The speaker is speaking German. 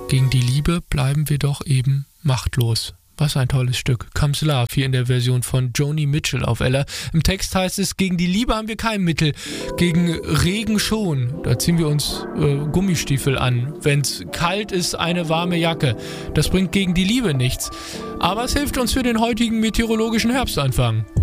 Gegen die Liebe bleiben wir doch eben machtlos. Was ein tolles Stück. Comes Love, hier in der Version von Joni Mitchell auf Ella. Im Text heißt es, gegen die Liebe haben wir kein Mittel, gegen Regen schon. Da ziehen wir uns Gummistiefel an. Wenn's kalt ist, eine warme Jacke. Das bringt gegen die Liebe nichts. Aber es hilft uns für den heutigen meteorologischen Herbstanfang.